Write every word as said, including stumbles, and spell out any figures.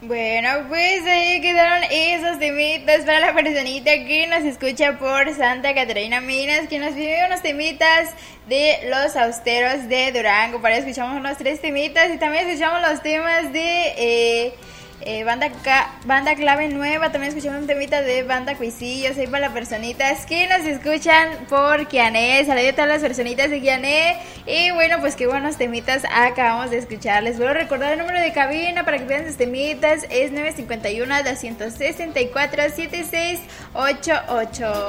Bueno, pues ahí quedaron esos temitas para la personita que nos escucha por Santa Catarina Minas, que nos pidió unos temitas de los austeros de Durango. Para eso escuchamos unos tres temitas y también escuchamos los temas de eh, eh, banda, Ca- banda Clave Nueva. También escuchamos un temita de Banda Cuisillos ahí para las personitas que nos escuchan por Quiané. Saludos a todas las personitas de Quiané. Y bueno, pues qué buenos temitas acabamos de escuchar. Les vuelvo a recordar el número de cabina para que vean sus temitas. Es nueve cinco uno, dos seis cuatro, siete seis ocho ocho.